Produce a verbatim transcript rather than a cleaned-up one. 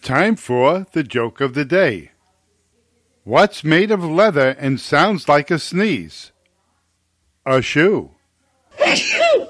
time for the joke of the day. What's made of leather and sounds like a sneeze? A shoe.